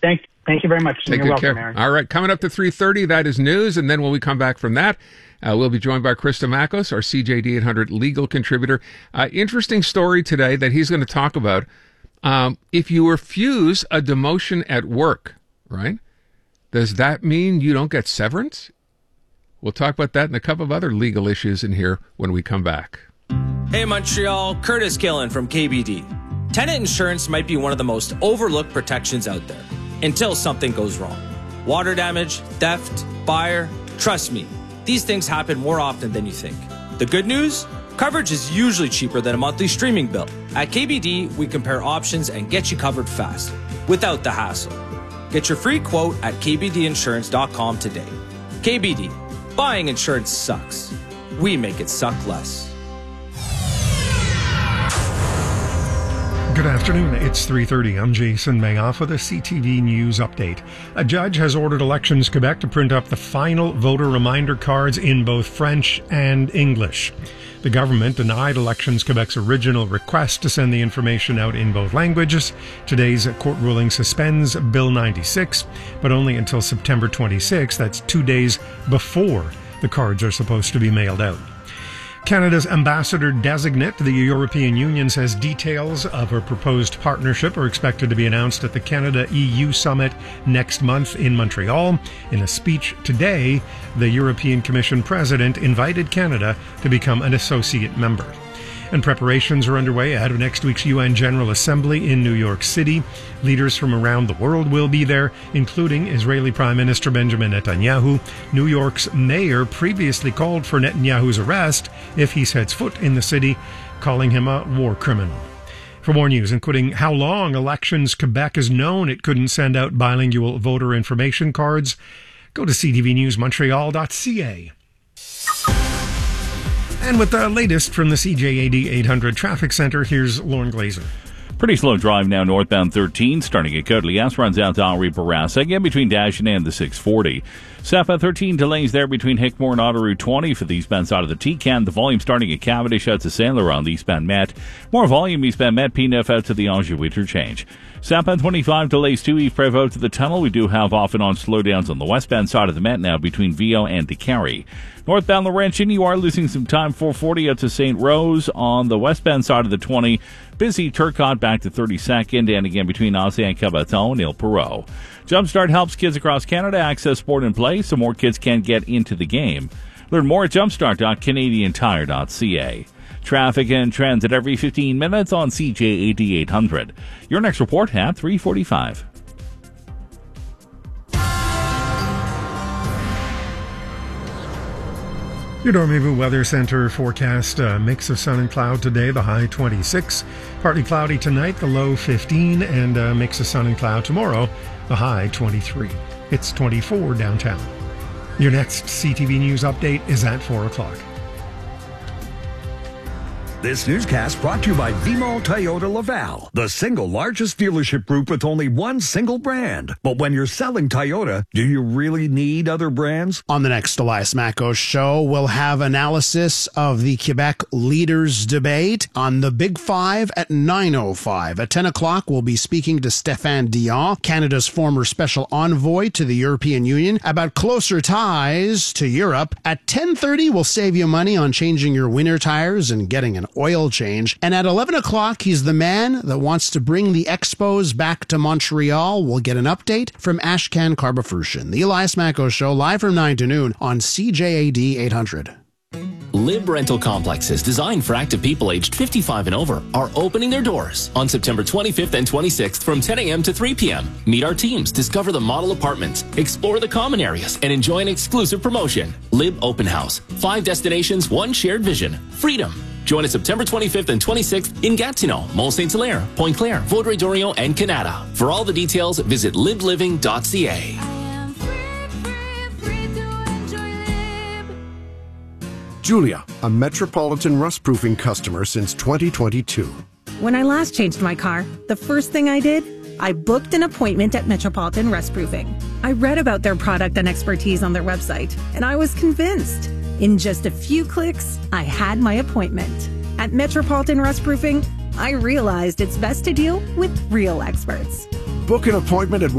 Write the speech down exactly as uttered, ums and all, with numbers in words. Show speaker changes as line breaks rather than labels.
Thank, thank you very much.
Take
You're
good
welcome,
care.
Aaron.
All right, coming up to three thirty, that is news. And then when we come back from that, uh, we'll be joined by Krista Makos, our C J D eight hundred legal contributor. Uh, interesting story today that he's going to talk about. Um, if you refuse a demotion at work, right, does that mean you don't get severance? We'll talk about that and a couple of other legal issues in here when we come back.
Hey Montreal, Curtis Killen from K B D. Tenant insurance might be one of the most overlooked protections out there until something goes wrong. Water damage, theft, fire, trust me, these things happen more often than you think. The good news? Coverage is usually cheaper than a monthly streaming bill. At K B D, we compare options and get you covered fast, without the hassle. Get your free quote at k b d insurance dot com today. K B D, buying insurance sucks. We make it suck less.
Good afternoon. It's three thirty. I'm Jason Mayoff with a C T V News update. A judge has ordered Elections Quebec to print up the final voter reminder cards in both French and English. The government denied Elections Quebec's original request to send the information out in both languages. Today's court ruling suspends Bill ninety-six, but only until September twenty-sixth. That's two days before the cards are supposed to be mailed out. Canada's ambassador-designate to the European Union says details of her proposed partnership are expected to be announced at the Canada-E U summit next month in Montreal. In a speech today, the European Commission president invited Canada to become an associate member. And preparations are underway ahead of next week's U N General Assembly in New York City. Leaders from around the world will be there, including Israeli Prime Minister Benjamin Netanyahu. New York's mayor previously called for Netanyahu's arrest if he sets foot in the city, calling him a war criminal. For more news, including how long Elections Quebec has known it couldn't send out bilingual voter information cards, go to c t v news montreal dot c a. And with the latest from the C J A D eight hundred Traffic Center, here's Lauren Glazer.
Pretty slow drive now northbound thirteen, starting at Côte-Liesse, runs out to Henri Bourassa, again between Dashin and the six forty. Southbound thirteen delays there between Hickmore and Autoroute twenty for the eastbound side of the T-Can. The volume starting at Cavendish out to Saint Laurent on the eastbound Met. More volume eastbound Met, P nine out to the Anjou interchange. Southbound twenty-five delays to Yves Prévost to the tunnel. We do have off and on slowdowns on the westbound side of the Met now between Vio and DeCarry. Northbound Laurentian, you are losing some time. four forty out to Saint Rose on the westbound side of the twenty. Busy Turcotte back to thirty-second, and again between Ancien Cabaton and Ile Perrot. Jumpstart helps kids across Canada access sport and play so more kids can get into the game. Learn more at jumpstart dot canadian tire dot c a. Traffic and transit every fifteen minutes on C J A D eight hundred. Your next report at three forty-five.
Your Dormez-vous Weather Center forecast, a mix of sun and cloud today, the high twenty-six. Partly cloudy tonight, the low fifteen, and a mix of sun and cloud tomorrow, the high twenty-three. It's twenty-four downtown. Your next C T V News update is at four o'clock.
This newscast brought to you by Vimol Toyota Laval, the single largest dealership group with only one single brand. But when you're selling Toyota, do you really need other brands?
On the next Elias Makos show, we'll have analysis of the Quebec leaders debate on the Big Five at nine oh five. At ten o'clock, we'll be speaking to Stéphane Dion, Canada's former special envoy to the European Union, about closer ties to Europe. At ten thirty, we'll save you money on changing your winter tires and getting an oil change. And at eleven o'clock, he's the man that wants to bring the Expos back to Montreal. We'll get an update from Ashkan Karbafurshin. The Elias Makos Show, live from nine to noon on C J A D eight hundred.
Lib Rental Complexes, designed for active people aged fifty-five and over, are opening their doors on September twenty-fifth and twenty-sixth from ten a.m. to three p.m. Meet our teams, discover the model apartments, explore the common areas, and enjoy an exclusive promotion. Lib Open House. Five destinations, one shared vision. Freedom. Join us September twenty-fifth and twenty-sixth in Gatineau, Mont-Saint-Hilaire, Pointe-Claire, Vaudreuil-Dorion, and Canada. For all the details, visit lib living dot c a.
Julia, a Metropolitan rust-proofing customer since twenty twenty-two.
When I last changed my car, the first thing I did, I booked an appointment at Metropolitan Rustproofing. I read about their product and expertise on their website, and I was convinced. In just a few clicks, I had my appointment. At Metropolitan Rustproofing, I realized it's best to deal with real experts.
Book an appointment at